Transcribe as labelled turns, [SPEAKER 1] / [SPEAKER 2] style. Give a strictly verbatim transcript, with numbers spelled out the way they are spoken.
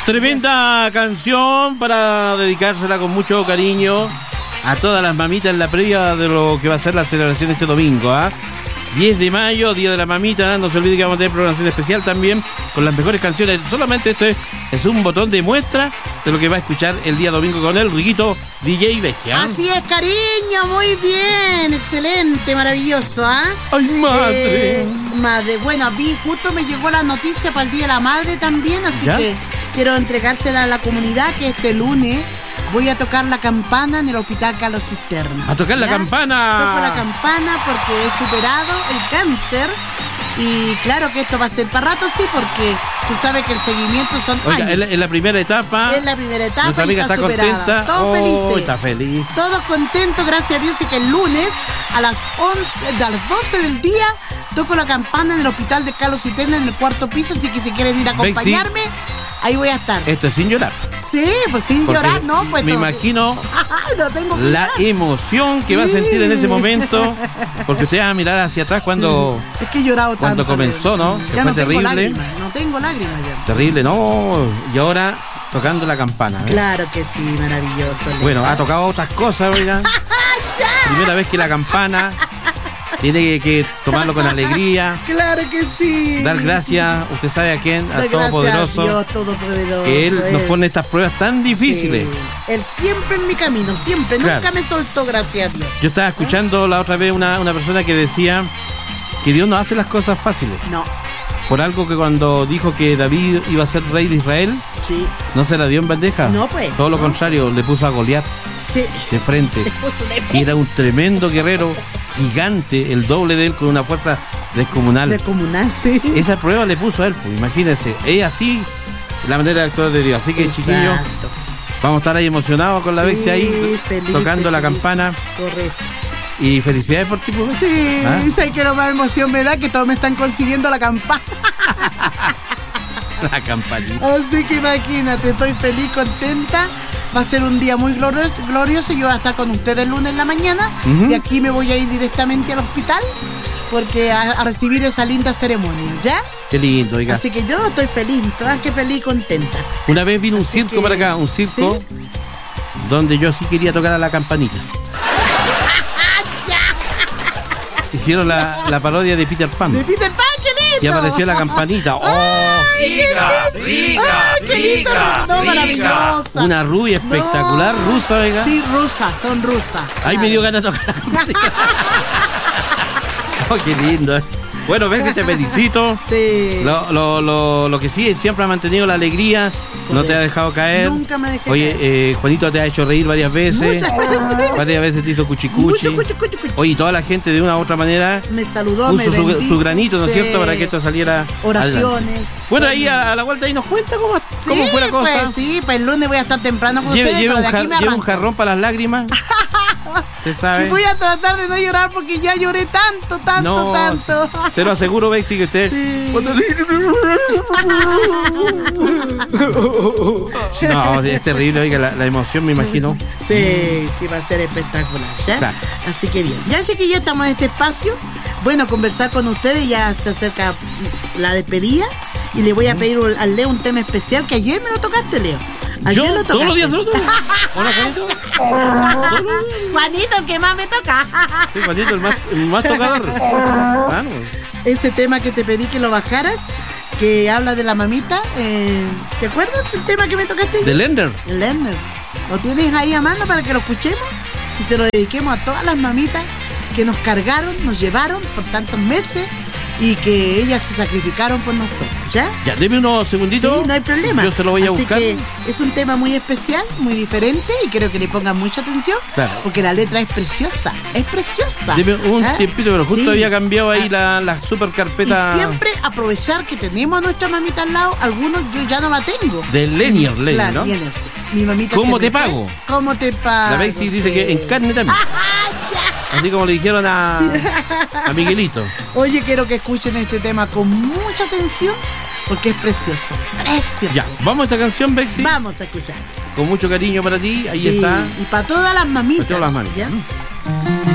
[SPEAKER 1] Tremenda canción para dedicársela con mucho cariño a todas las mamitas en la previa de lo que va a ser la celebración este domingo, ¿ah? ¿eh? diez de mayo, Día de la Mamita. No se olvide que vamos a tener programación especial también con las mejores canciones. Solamente esto es, es un botón de muestra de lo que va a escuchar el día domingo con el Riguito D J Vecchia.
[SPEAKER 2] Así es, cariño, muy bien, excelente, maravilloso, ¿ah? ¿eh?
[SPEAKER 1] ¡Ay, madre!
[SPEAKER 2] Eh, madre, bueno, vi, justo me llegó la noticia para el Día de la Madre también, así ¿ya? Que quiero entregársela a la comunidad que este lunes voy a tocar la campana en el Hospital Carlos Cisterna.
[SPEAKER 1] ¡A tocar ¿ya? la campana!
[SPEAKER 2] Toco la campana porque he superado el cáncer. Y claro que esto va a ser para rato, sí, porque tú sabes que el seguimiento son
[SPEAKER 1] Oiga,
[SPEAKER 2] años.
[SPEAKER 1] Es la, es la primera etapa.
[SPEAKER 2] Es la primera etapa.
[SPEAKER 1] Nuestra amiga está, está contenta.
[SPEAKER 2] Todos
[SPEAKER 1] oh,
[SPEAKER 2] felices.
[SPEAKER 1] Está feliz.
[SPEAKER 2] Todos contentos, gracias a Dios. Y que el lunes a las once, a las doce del día toco la campana en el Hospital de Carlos Cisterna en el cuarto piso. Así que si quieren ir a acompañarme, Bexi, ahí voy a estar.
[SPEAKER 1] Esto es sin llorar.
[SPEAKER 2] Sí, pues sin porque llorar, ¿no? Pues
[SPEAKER 1] me
[SPEAKER 2] todo.
[SPEAKER 1] imagino
[SPEAKER 2] no tengo
[SPEAKER 1] la emoción que sí. va a sentir en ese momento, porque usted va a mirar hacia atrás cuando
[SPEAKER 2] es que he llorado
[SPEAKER 1] cuando
[SPEAKER 2] tanto,
[SPEAKER 1] comenzó, ¿no?
[SPEAKER 2] Ya
[SPEAKER 1] que
[SPEAKER 2] no
[SPEAKER 1] fue
[SPEAKER 2] tengo
[SPEAKER 1] terrible.
[SPEAKER 2] Lágrimas, no tengo lágrimas ya.
[SPEAKER 1] Terrible, no. Y ahora tocando la campana. ¿eh?
[SPEAKER 2] Claro que sí, maravilloso.
[SPEAKER 1] Bueno, ha tocado otras cosas, oiga. Primera vez que la campana. Tiene que, que tomarlo con alegría.
[SPEAKER 2] Claro que sí.
[SPEAKER 1] Dar gracias, usted sabe a quién, al
[SPEAKER 2] Todopoderoso. Dios Todopoderoso.
[SPEAKER 1] Que Él nos pone estas pruebas tan difíciles.
[SPEAKER 2] Sí. Él siempre en mi camino, siempre. Claro. Nunca me soltó, gracias a Dios.
[SPEAKER 1] Yo estaba escuchando ¿Eh? la otra vez una, una persona que decía que Dios no hace las cosas fáciles.
[SPEAKER 2] No.
[SPEAKER 1] Por algo que cuando dijo que David iba a ser rey de Israel,
[SPEAKER 2] sí.
[SPEAKER 1] no se la dio en bandeja.
[SPEAKER 2] No, pues.
[SPEAKER 1] Todo lo
[SPEAKER 2] no.
[SPEAKER 1] contrario, le puso a Goliat
[SPEAKER 2] sí.
[SPEAKER 1] de frente. Y era un tremendo guerrero, gigante, el doble de él, con una fuerza descomunal.
[SPEAKER 2] Descomunal, sí.
[SPEAKER 1] Esa prueba le puso a él, pues imagínense. Es así la manera de actuar de Dios. Así que, exacto, chiquillos, vamos a estar ahí emocionados con la sí, Bexi ahí, feliz, tocando feliz. la campana.
[SPEAKER 2] Correcto.
[SPEAKER 1] Y felicidades por ti, pues.
[SPEAKER 2] Sí, ¿ah? Sé que lo más emoción me da que todos me están consiguiendo la campana.
[SPEAKER 1] La campanita.
[SPEAKER 2] Así que imagínate, estoy feliz, contenta. Va a ser un día muy glorioso, glorioso. Yo voy a estar con ustedes el lunes en la mañana. Uh-huh. De aquí me voy a ir directamente al hospital porque a, a recibir esa linda ceremonia, ¿ya?
[SPEAKER 1] Qué lindo, oiga.
[SPEAKER 2] Así que yo estoy feliz, toda que feliz y contenta.
[SPEAKER 1] Una vez vino un Así circo que... para acá, un circo ¿sí? donde yo sí quería tocar a la campanita. Hicieron la, la parodia de Peter Pan.
[SPEAKER 2] De Peter Pan, qué lindo.
[SPEAKER 1] Y apareció la campanita. ¡Oh!
[SPEAKER 2] ¡Ay, rica, rica, ¡ay, qué lindo! No, maravillosa.
[SPEAKER 1] Una rubia espectacular, no. rusa, oiga.
[SPEAKER 2] Sí, rusa, son rusas.
[SPEAKER 1] Ahí me dio ganas de tocar la campanita. ¡Oh, qué lindo! Bueno, ves que te felicito.
[SPEAKER 2] Sí.
[SPEAKER 1] Lo, lo, lo, lo que sí, siempre ha mantenido la alegría. No te ha dejado caer.
[SPEAKER 2] Nunca me dejé
[SPEAKER 1] Oye,
[SPEAKER 2] caer.
[SPEAKER 1] Eh, Juanito te ha hecho reír varias veces.
[SPEAKER 2] Muchas veces.
[SPEAKER 1] Varias veces te hizo cuchicuchi.
[SPEAKER 2] Mucho, cuchi, cuchi, cuchi.
[SPEAKER 1] Oye, toda la gente de una u otra manera
[SPEAKER 2] me saludó,
[SPEAKER 1] puso
[SPEAKER 2] me
[SPEAKER 1] su,
[SPEAKER 2] bendijo,
[SPEAKER 1] su granito, ¿no es
[SPEAKER 2] sí.
[SPEAKER 1] cierto? Para que esto saliera.
[SPEAKER 2] Oraciones.
[SPEAKER 1] Adelante. Bueno, ahí a, a la vuelta ahí nos cuenta cómo,
[SPEAKER 2] sí,
[SPEAKER 1] cómo fue la cosa.
[SPEAKER 2] Pues sí, pues el lunes voy a estar temprano con
[SPEAKER 1] lleve,
[SPEAKER 2] ustedes.
[SPEAKER 1] Lleve, un,
[SPEAKER 2] de aquí
[SPEAKER 1] jar, lleve un jarrón para las lágrimas. ¿Usted sabe?
[SPEAKER 2] Voy a tratar de no llorar porque ya lloré tanto, tanto,
[SPEAKER 1] no,
[SPEAKER 2] tanto.
[SPEAKER 1] Se lo aseguro, Bexi, que usted.
[SPEAKER 2] Sí.
[SPEAKER 1] No, es terrible, oiga, la, la emoción, me imagino.
[SPEAKER 2] Sí, sí, va a ser espectacular, ¿ya?
[SPEAKER 1] Claro.
[SPEAKER 2] Así que bien. Ya sé que ya estamos en este espacio. Bueno, conversar con ustedes, ya se acerca la despedida. Y le voy a pedir al Leo un tema especial que ayer me lo tocaste, Leo. Ayer
[SPEAKER 1] ¿Yo?
[SPEAKER 2] lo tocaste.
[SPEAKER 1] ¿Todos los días se lo toco? ¿Hola, Juanito?
[SPEAKER 2] Juanito, el que más me toca.
[SPEAKER 1] Sí, Juanito, el más, el más tocador. Bueno.
[SPEAKER 2] Ese tema que te pedí que lo bajaras, que habla de la mamita, eh, ¿te acuerdas el tema que me tocaste?
[SPEAKER 1] De Lender.
[SPEAKER 2] De Lender. ¿Lo tienes ahí a mano para que lo escuchemos? Y se lo dediquemos a todas las mamitas que nos cargaron, nos llevaron por tantos meses y que ellas se sacrificaron por nosotros, ¿ya?
[SPEAKER 1] Ya, deme unos segunditos.
[SPEAKER 2] Sí, no hay problema.
[SPEAKER 1] Yo se lo voy a
[SPEAKER 2] Así
[SPEAKER 1] buscar.
[SPEAKER 2] Que es un tema muy especial, muy diferente y creo que le pongan mucha atención.
[SPEAKER 1] Claro.
[SPEAKER 2] Porque la letra es preciosa, es preciosa.
[SPEAKER 1] Deme un
[SPEAKER 2] ¿eh?
[SPEAKER 1] tiempito, pero justo
[SPEAKER 2] sí.
[SPEAKER 1] había cambiado ahí la, la super carpeta.
[SPEAKER 2] Y siempre aprovechar que tenemos a nuestra mamita al lado. Algunos yo ya no la tengo.
[SPEAKER 1] De Lenier, Lenier,
[SPEAKER 2] claro,
[SPEAKER 1] ¿no?
[SPEAKER 2] Lenier. Mi mamita
[SPEAKER 1] ¿Cómo te
[SPEAKER 2] fue,
[SPEAKER 1] pago?
[SPEAKER 2] ¿Cómo te pago?
[SPEAKER 1] La Bexi dice
[SPEAKER 2] sí.
[SPEAKER 1] que en carne también. Así como le dijeron a, a Miguelito.
[SPEAKER 2] Oye, quiero que escuchen este tema con mucha atención porque es precioso, precioso.
[SPEAKER 1] Ya, vamos a esta canción, Bexi.
[SPEAKER 2] Vamos a escuchar.
[SPEAKER 1] Con mucho cariño para ti, ahí
[SPEAKER 2] sí,
[SPEAKER 1] está.
[SPEAKER 2] Y para todas las mamitas.
[SPEAKER 1] Para todas las mamitas.
[SPEAKER 2] ¿Ya?